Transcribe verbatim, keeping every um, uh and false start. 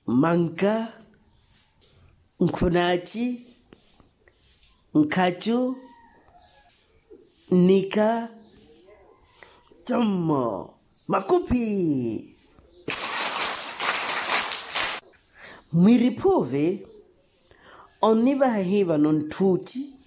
manka, mkunachi, mkachu, nika, tomo, makupi. Miripove oniva hiva non tuti